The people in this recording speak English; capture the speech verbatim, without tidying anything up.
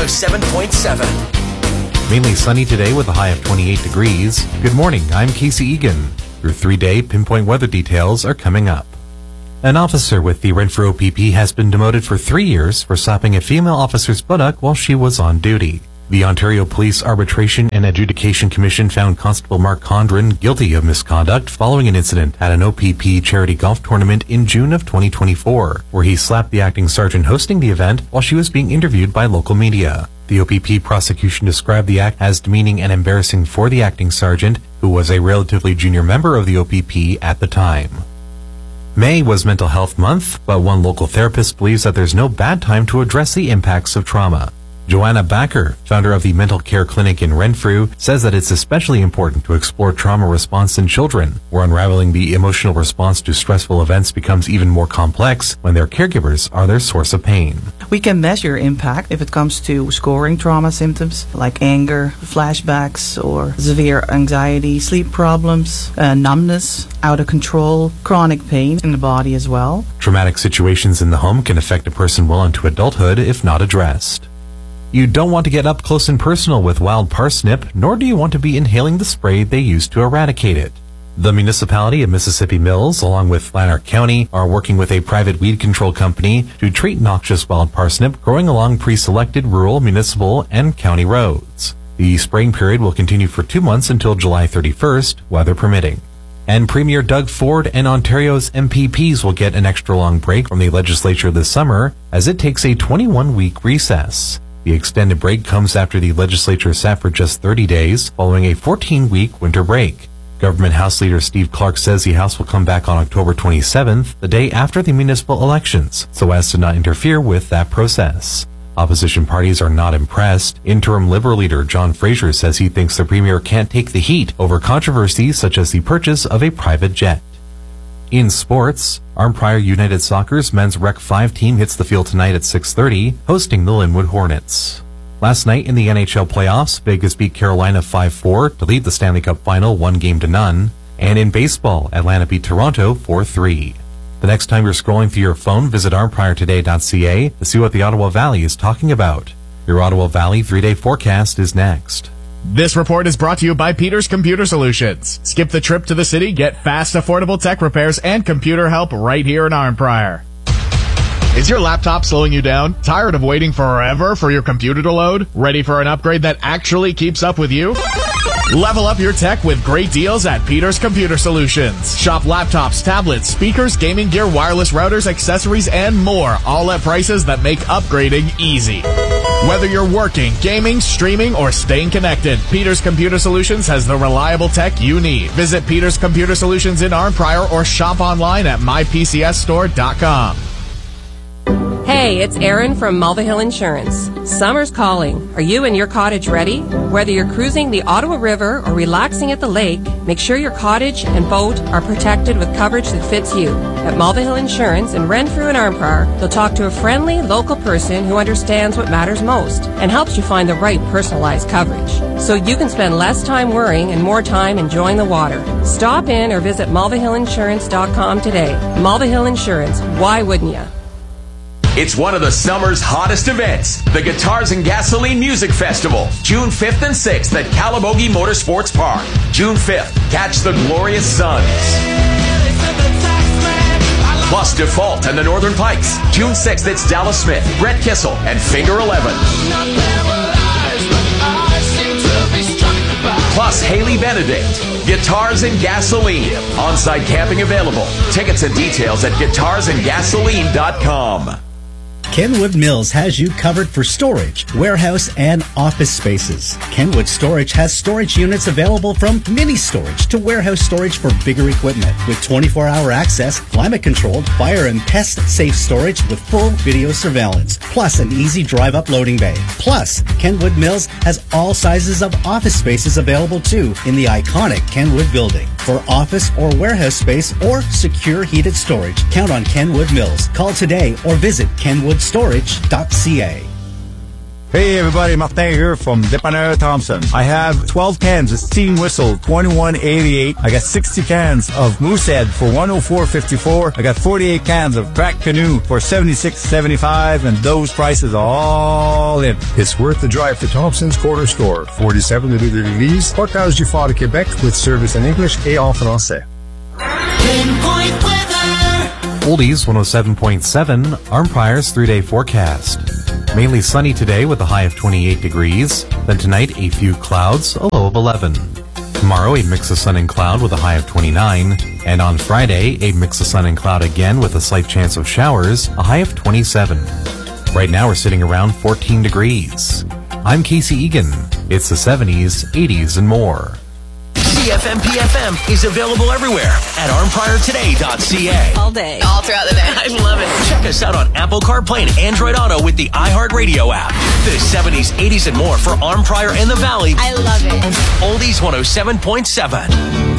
one oh seven point seven. Mainly sunny today with a high of twenty-eight degrees. Good morning, I'm Casey Egan. Your three-day pinpoint weather details are coming up. An officer with the Renfrew O P P has been demoted for three years for slapping a female officer's buttock while she was on duty. The Ontario Police Arbitration and Adjudication Commission found Constable Mark Condren guilty of misconduct following an incident at an O P P charity golf tournament in June of twenty twenty-four, where he slapped the acting sergeant hosting the event while she was being interviewed by local media. The O P P prosecution described the act as demeaning and embarrassing for the acting sergeant, who was a relatively junior member of the O P P at the time. May was Mental Health Month, but one local therapist believes that there's no bad time to address the impacts of trauma. Joanna Backer, founder of the Mental Care Clinic in Renfrew, says that it's especially important to explore trauma response in children, where unraveling the emotional response to stressful events becomes even more complex when their caregivers are their source of pain. We can measure impact if it comes to scoring trauma symptoms like anger, flashbacks, or severe anxiety, sleep problems, uh, numbness, out of control, chronic pain in the body as well. Traumatic situations in the home can affect a person well into adulthood if not addressed. You don't want to get up close and personal with wild parsnip, nor do you want to be inhaling the spray they use to eradicate it. The municipality of Mississippi Mills, along with Lanark County, are working with a private weed control company to treat noxious wild parsnip growing along pre-selected rural, municipal, and county roads. The spraying period will continue for two months until July thirty-first, weather permitting. And Premier Doug Ford and Ontario's M P Ps will get an extra long break from the legislature this summer as it takes a twenty-one week recess. The extended break comes after the legislature sat for just thirty days, following a fourteen week winter break. Government House Leader Steve Clark says the House will come back on October twenty-seventh, the day after the municipal elections, so as to not interfere with that process. Opposition parties are not impressed. Interim Liberal leader John Fraser says he thinks the Premier can't take the heat over controversies such as the purchase of a private jet. In sports, Arnprior United Soccer's men's Rec five team hits the field tonight at six thirty, hosting the Linwood Hornets. Last night in the N H L playoffs, Vegas beat Carolina five four to lead the Stanley Cup final one game to none. And in baseball, Atlanta beat Toronto four three. The next time you're scrolling through your phone, visit arnprior today dot c a to see what the Ottawa Valley is talking about. Your Ottawa Valley three-day forecast is next. This report is brought to you by Peters Computer Solutions. Skip the trip to the city, get fast, affordable tech repairs and computer help right here in Arnprior. Is your laptop slowing you down? Tired of waiting forever for your computer to load? Ready for an upgrade that actually keeps up with you? Level up your tech with great deals at Peters Computer Solutions. Shop laptops, tablets, speakers, gaming gear, wireless routers, accessories, and more, all at prices that make upgrading easy. Whether you're working, gaming, streaming, or staying connected, Peters Computer Solutions has the reliable tech you need. Visit Peters Computer Solutions in Arnprior or shop online at my p c s store dot com. Hey, it's Erin from Mulvihill Insurance. Summer's calling. Are you and your cottage ready? Whether you're cruising the Ottawa River or relaxing at the lake, make sure your cottage and boat are protected with coverage that fits you. At Mulvihill Insurance in Renfrew and Arnprior, you'll talk to a friendly local person who understands what matters most and helps you find the right personalized coverage, so you can spend less time worrying and more time enjoying the water. Stop in or visit mulvihill insurance dot com today. Mulvihill Insurance. Why wouldn't you? It's one of the summer's hottest events, the Guitars and Gasoline Music Festival, June fifth and sixth at Calabogie Motorsports Park. June fifth, catch the Glorious Sons. Plus Default and the Northern Pikes. June sixth, it's Dallas Smith, Brett Kissel, and Figure eleven. Plus Haley Benedict. Guitars and Gasoline. On-site camping available. Tickets and details at guitars and gasoline dot com. Kenwood Mills has you covered for storage, warehouse, and office spaces. Kenwood Storage has storage units available from mini storage to warehouse storage for bigger equipment with twenty-four hour access, climate-controlled, fire and pest-safe storage with full video surveillance, plus an easy drive-up loading bay. Plus, Kenwood Mills has all sizes of office spaces available too in the iconic Kenwood building. For office or warehouse space or secure heated storage, count on Kenwood Mills. Call today or visit kenwood storage dot c a. Hey everybody, Martin here from Dépanneur Thompson. I have twelve cans of Steam Whistle, twenty-one eighty-eight. I got sixty cans of Moosehead for one oh four fifty-four. I got forty-eight cans of Crack Canoe for seventy-six seventy-five, and those prices are all in. It's worth the drive to Thompson's Corner Store, forty-seven rue de l'Église, Portage du Fort de Québec, with service in English et en français. Pinpoint weather. Oldies one oh seven point seven, Armprior's three-day forecast. Mainly sunny today with a high of twenty-eight degrees. Then tonight, a few clouds, a low of eleven. Tomorrow, a mix of sun and cloud with a high of twenty-nine. And on Friday, a mix of sun and cloud again with a slight chance of showers, a high of twenty-seven. Right now, we're sitting around fourteen degrees. I'm Casey Egan. It's the seventies, eighties, and more. C F M P F M is available everywhere at armprior today dot c a. All day. All throughout the day. I love it. Check us out on Apple CarPlay and Android Auto with the iHeartRadio app. The seventies, eighties, and more for Armprior and the Valley. I love it. Oldies one oh seven point seven.